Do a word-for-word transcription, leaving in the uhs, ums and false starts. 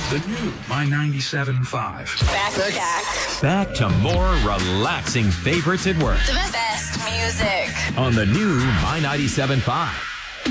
The new My ninety-seven point five. Back, back. Back to more relaxing favorites at work. The best music. On the new My ninety-seven point five.